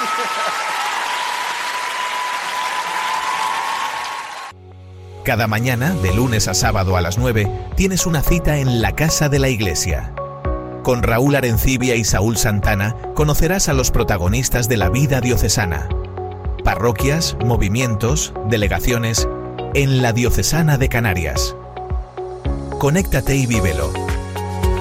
Cada mañana, de lunes a sábado a las 9, tienes una cita en la Casa de la Iglesia. Con Raúl Arencibia y Saúl Santana conocerás a los protagonistas de la vida diocesana. Parroquias, movimientos, delegaciones en la Diocesana de Canarias. Conéctate y vívelo.